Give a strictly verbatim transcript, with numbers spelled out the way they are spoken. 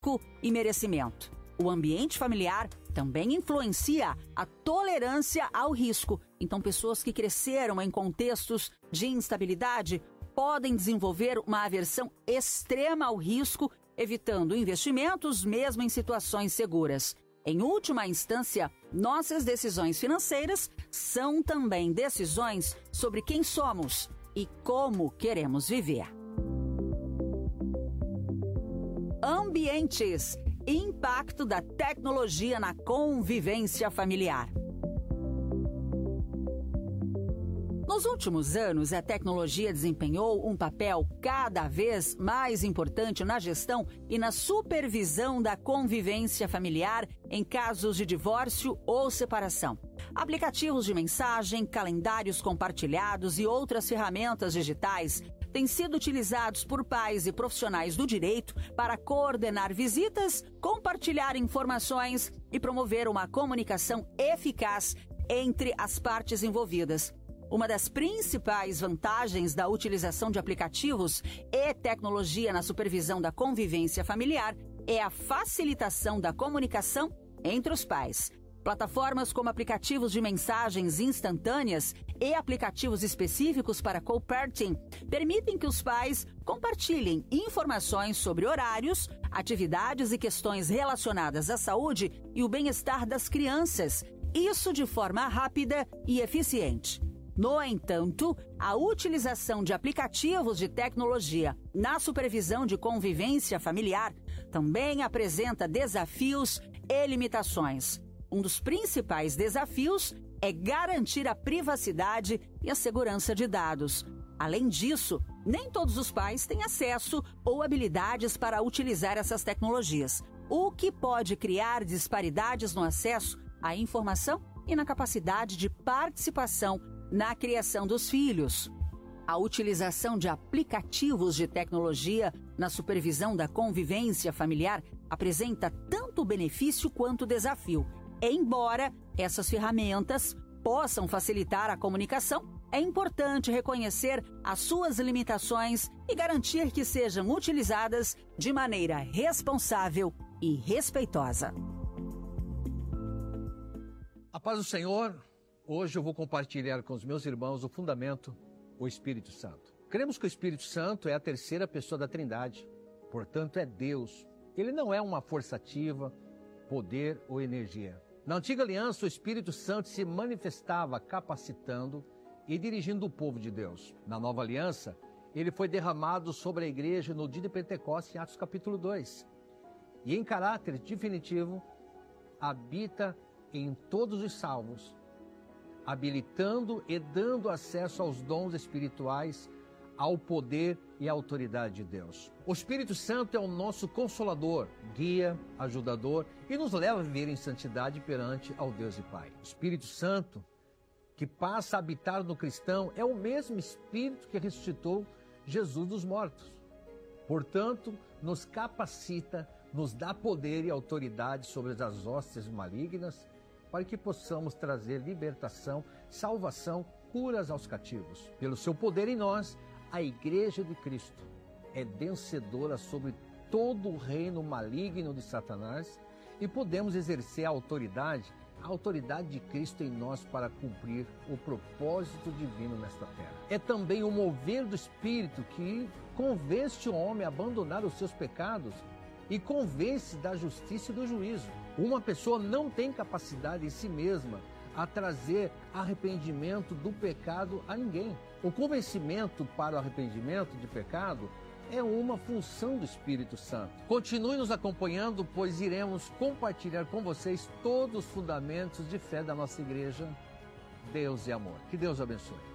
risco e merecimento. O ambiente familiar também influencia a tolerância ao risco. Então, pessoas que cresceram em contextos de instabilidade podem desenvolver uma aversão extrema ao risco, evitando investimentos mesmo em situações seguras. Em última instância, nossas decisões financeiras são também decisões sobre quem somos e como queremos viver. Ambientes. Impacto da tecnologia na convivência familiar. Nos últimos anos, a tecnologia desempenhou um papel cada vez mais importante na gestão e na supervisão da convivência familiar em casos de divórcio ou separação. Aplicativos de mensagem, calendários compartilhados e outras ferramentas digitais têm sido utilizados por pais e profissionais do direito para coordenar visitas, compartilhar informações e promover uma comunicação eficaz entre as partes envolvidas. Uma das principais vantagens da utilização de aplicativos e tecnologia na supervisão da convivência familiar é a facilitação da comunicação entre os pais. Plataformas como aplicativos de mensagens instantâneas e aplicativos específicos para co-parenting permitem que os pais compartilhem informações sobre horários, atividades e questões relacionadas à saúde e o bem-estar das crianças, isso de forma rápida e eficiente. No entanto, a utilização de aplicativos de tecnologia na supervisão de convivência familiar também apresenta desafios e limitações. Um dos principais desafios é garantir a privacidade e a segurança de dados. Além disso, nem todos os pais têm acesso ou habilidades para utilizar essas tecnologias, o que pode criar disparidades no acesso à informação e na capacidade de participação na criação dos filhos. A utilização de aplicativos de tecnologia na supervisão da convivência familiar apresenta tanto benefício quanto desafio. Embora essas ferramentas possam facilitar a comunicação, é importante reconhecer as suas limitações e garantir que sejam utilizadas de maneira responsável e respeitosa. A paz do Senhor, hoje eu vou compartilhar com os meus irmãos o fundamento, o Espírito Santo. Cremos que o Espírito Santo é a terceira pessoa da Trindade, portanto é Deus. Ele não é uma força ativa, poder ou energia. Na antiga aliança, o Espírito Santo se manifestava capacitando e dirigindo o povo de Deus. Na nova aliança, ele foi derramado sobre a igreja no dia de Pentecostes, em Atos capítulo dois. E em caráter definitivo, habita em todos os salvos, habilitando e dando acesso aos dons espirituais, ao poder e à autoridade de Deus. O Espírito Santo é o nosso consolador, guia, ajudador e nos leva a viver em santidade perante ao Deus e Pai. O Espírito Santo, que passa a habitar no cristão, é o mesmo Espírito que ressuscitou Jesus dos mortos. Portanto, nos capacita, nos dá poder e autoridade sobre as hostes malignas, para que possamos trazer libertação, salvação, curas aos cativos. Pelo seu poder em nós, a Igreja de Cristo é vencedora sobre todo o reino maligno de Satanás e podemos exercer a autoridade, a autoridade de Cristo em nós para cumprir o propósito divino nesta terra. É também o mover do Espírito que convence o homem a abandonar os seus pecados e convence da justiça e do juízo. Uma pessoa não tem capacidade em si mesma a trazer arrependimento do pecado a ninguém. O convencimento para o arrependimento de pecado é uma função do Espírito Santo. Continue nos acompanhando, pois iremos compartilhar com vocês todos os fundamentos de fé da nossa igreja. Deus é amor. Que Deus abençoe.